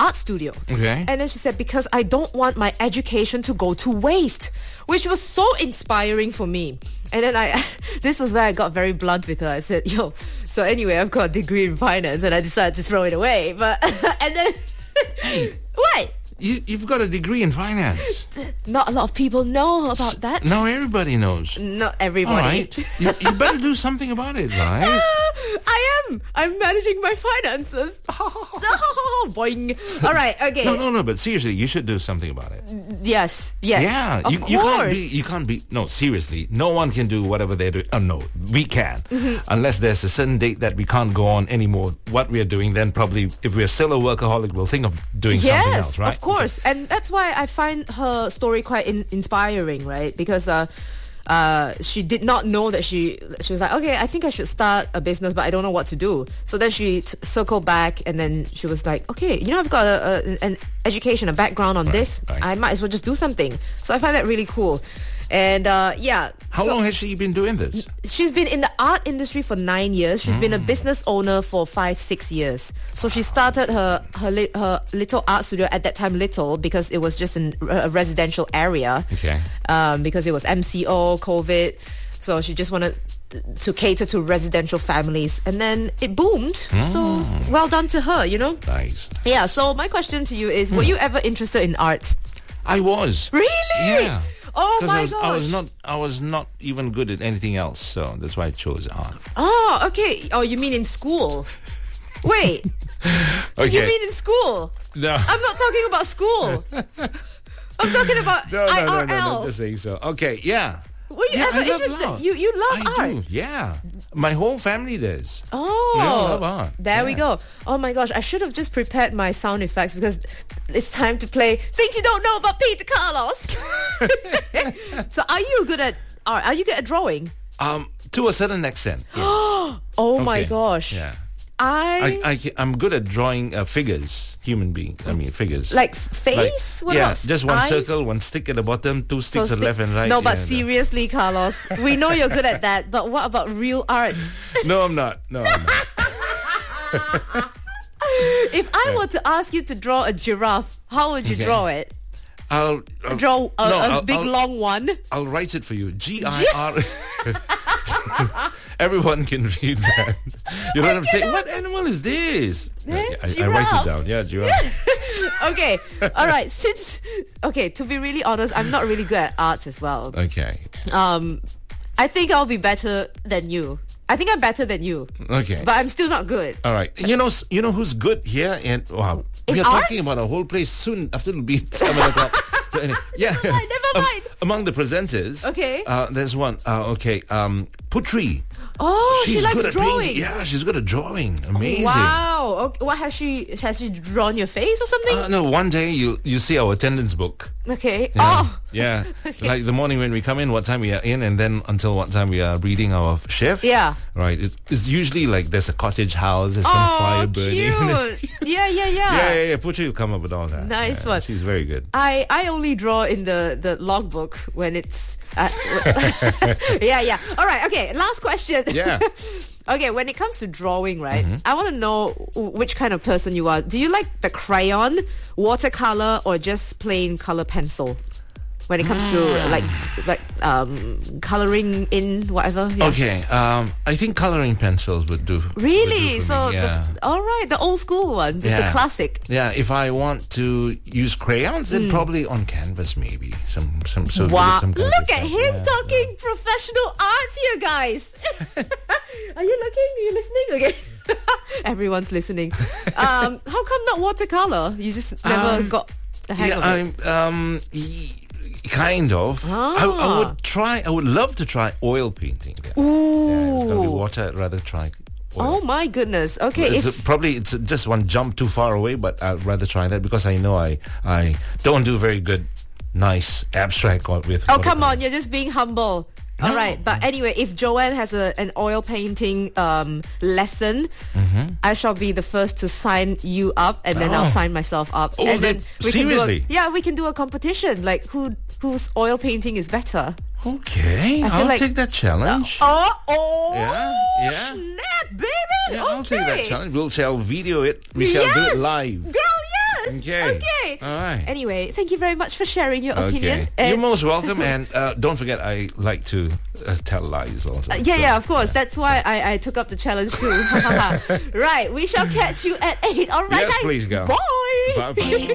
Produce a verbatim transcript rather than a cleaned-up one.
art studio. Okay. And then she said, because I don't want my education to go to waste, which was so inspiring for me. And then I, this was where I got very blunt with her. I said, yo, so anyway, I've got a degree in finance, and I decided to throw it away. But, and then, what? You, you've got a degree in finance. Not a lot of people know about that. No, everybody knows. Not everybody. All right. you, you better do something about it, right? I am. I'm managing my finances. Boing. All right. Okay. No, no, no. But seriously, you should do something about it. Yes. Yes. Yeah. Of you, course. you can't be. You can't be. No, seriously. No one can do whatever they're doing. Oh no, we can. Mm-hmm. Unless there's a certain date that we can't go on anymore. What we're doing, then probably, if we're still a workaholic, we'll think of doing yes, something else, right? Of course. And that's why I find her story quite in- inspiring, right? Because uh, uh, she did not know that she she was like, okay, I think I should start a business, but I don't know what to do. So then she t- circled back, and then she was like, okay, you know, I've got a, a, an education, a background on right, this. Right. I might as well just do something. So I find that really cool. And uh, yeah. How so long has she been doing this? She's been in the art industry for nine years. She's mm. been a business owner for five, six years. So she started her her, li- her little art studio, at that time little, because it was just in a residential area. Okay. Um, because it was M C O, COVID. So she just wanted to cater to residential families. And then it boomed. Mm. So well done to her, you know? Nice. Yeah, so my question to you is, mm. were you ever interested in art? I was. Really? Yeah. Oh my I was, gosh! I was not. I was not even good at anything else, so that's why I chose art. Oh, okay. Oh, you mean in school? Wait. Okay. You mean in school? No. I'm not talking about school. I'm talking about no, no, I R L. no, no, no. Just saying so. Okay. Yeah. Were you yeah, ever I love interested? art. You you love I art? do. Yeah. My whole family does. Oh. Yeah, I love art. There yeah. we go. Oh my gosh! I should have just prepared my sound effects, because it's time to play Things You Don't Know About Peter Carlos. So, are you good at art? Are you good at drawing? Um, to a certain extent. Yes. Oh okay. my gosh! Yeah. I, I, I I'm good at drawing uh, figures, human beings. I mean figures. Like face? Like, what yeah, about just one eyes? circle, one stick at the bottom, two sticks So at the left and right. No, but yeah, seriously, Carlos, we know you're good at that. But what about real art? No, I'm not. No, I'm not. If I were to ask you to draw a giraffe, how would you Okay. draw it? I'll, I'll Draw a, no, a I'll, big I'll, long one. I'll write it for you. G I R. Everyone can read that. You don't have to say, what animal is this? Eh? I, I Giraffe. write it down. Yeah, giraffe. Okay, all right. Since okay, to be really honest, I'm not really good at arts as well. Okay. Um, I think I'll be better than you. I think I'm better than you. Okay. But I'm still not good. All right. You know, you know who's good here? And wow, In we are arts? talking about a whole place soon. After it'll be seven o'clock. So anyway, yeah. Never mind, never Um, mind. among the presenters, Okay. Uh, there's one. Uh, okay. Um, Putri. Oh, she's she likes good at drawing. painting. Yeah, she's good at drawing. Amazing. Wow. Okay. What has she? Has she drawn your face or something? Uh, no, one day you you see our attendance book. Okay. Yeah. Oh. Yeah. Like the morning when we come in, what time we are in, and then until what time we are reading our shift. Yeah. Right. It, it's usually like there's a cottage house, there's some Oh, fire burning. cute. yeah, yeah, yeah. yeah, yeah, yeah. Putri will come up with all that. Nice Yeah, one. She's very good. I, I only draw in the, the logbook when it's... Uh, yeah, yeah. All right, okay. Last question. Yeah. Okay, when it comes to drawing, right, Mm-hmm. I want to know which kind of person you are. Do you like the crayon, watercolor, or just plain color pencil? When it comes to like like um, coloring in whatever. Yeah. Okay. Um, I think coloring pencils would do. Really? Would do for So, me, yeah. the, all right, the old school one, the, the Yeah. classic. Yeah, if I want to use crayons, then probably on canvas, maybe some some. So Wow! some Look canvas at stuff. him Yeah, talking professional arts here, guys. Are you looking? Are you listening? Okay. Everyone's listening. Um, how come not watercolor? You just never Um, got the hang Yeah, of it. I'm um, y- kind of. I, I Ah. would try. I would love to try oil painting. Yeah. Ooh. Yeah, it's gotta be water. I'd rather try. Oil. Oh my goodness. Okay. It's If, a, probably it's just one jump too far away, but I'd rather try that because I know I I don't do very good, nice abstract or with. oh come watercolor. on, you're just being humble. All No. right, but anyway, if Joanne has a, an oil painting um, lesson, Mm-hmm. I shall be the first to sign you up, and then Oh. I'll sign myself up. Oh, and then that- we can do seriously? a, yeah, we can do a competition, like who whose oil painting is better. Okay, I feel I'll like- take that challenge. Oh, oh, Yeah, yeah. snap, baby! Yeah, I'll take that Okay. challenge. We'll shall video it. We shall do Yes! it live. Girl, yes! Okay. Okay. All right. Anyway, thank you very much for sharing your Okay. opinion. You're And- most welcome, and uh, don't forget, I like to uh, tell lies also. Uh, yeah, So, yeah, of course. That's why I, I took up the challenge too. Right, we shall catch you at eight. All right, Yes, guys. please go. Bye. Bye-bye.